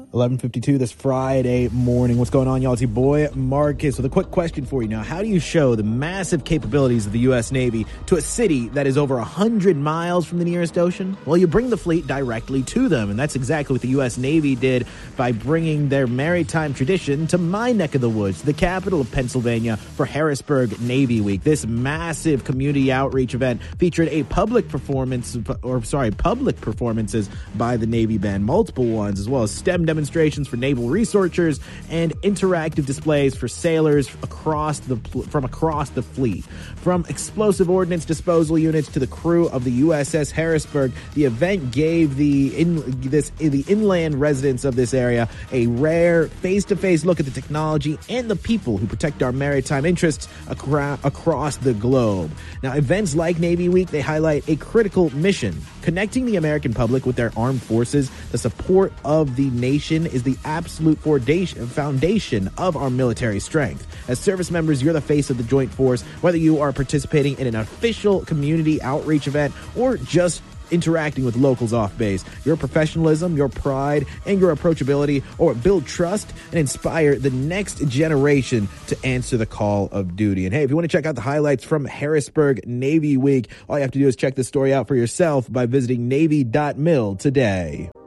11:52 this Friday morning. What's going on, y'all? It's your boy Marcus with a quick question for you. Now, how do you show the massive capabilities of the U.S. Navy to a city that is over 100 miles from the nearest ocean? Well, you bring the fleet directly to them, and that's exactly what the U.S. Navy did by bringing their maritime tradition to my neck of the woods, the capital of Pennsylvania, for Harrisburg Navy Week. This massive community outreach event featured a public performances by the Navy band, multiple ones, as well as STEM demonstrations for naval researchers and interactive displays for sailors from across the fleet. From explosive ordnance disposal units to the crew of the USS Harrisburg, the event gave the inland residents of this area a rare face-to-face look at the technology and the people who protect our maritime interests across the globe. Now, events like Navy Week, they highlight a critical mission: connecting the American public with their armed forces. The support of the nation is the absolute foundation of our military strength. As service members, you're the face of the joint force, whether you are participating in an official community outreach event or just interacting with locals off base. Your professionalism, your pride, and your approachability or build trust and inspire the next generation to answer the call of duty. And hey, if you want to check out the highlights from Harrisburg Navy Week, all you have to do is check this story out for yourself by visiting Navy.mil today.